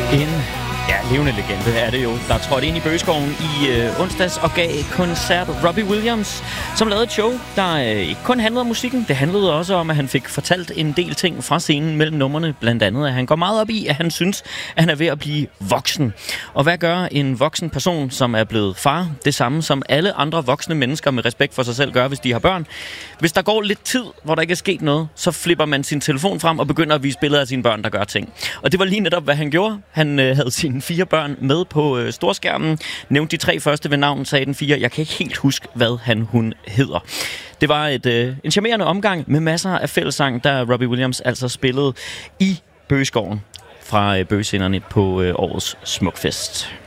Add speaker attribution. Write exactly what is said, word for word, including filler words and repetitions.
Speaker 1: En ja, levende legende er det jo, der trådte ind i Bøgeskoven i øh, onsdags og gav koncert. Robbie Williams, som lavede et show, der øh, ikke kun handlede om musikken. Det handlede også om, at han fik fortalt en del ting fra scenen mellem numrene. Blandt andet, at han går meget op i, at han synes, at han er ved at blive voksen. Og hvad gør en voksen person, som er blevet far? Det samme som alle andre voksne mennesker med respekt for sig selv gør, hvis de har børn. Hvis der går lidt tid, hvor der ikke er sket noget, så flipper man sin telefon frem og begynder at vise billeder af sine børn, der gør ting. Og det var lige netop, hvad han gjorde. Han øh, havde sine fire børn med på øh, storskærmen. Nævnte de tre første ved navn, sagde den fire. Jeg kan ikke helt huske, hvad han hun hedder. Det var et, øh, en charmerende omgang med masser af fællessang, der Robbie Williams altså spillede i Bøgeskoven fra øh, Bøgescenderne på øh, årets Smukfest.